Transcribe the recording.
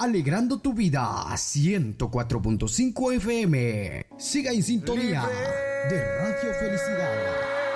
alegrando tu vida. 104.5 FM. Siga en sintonía de Radio Felicidad.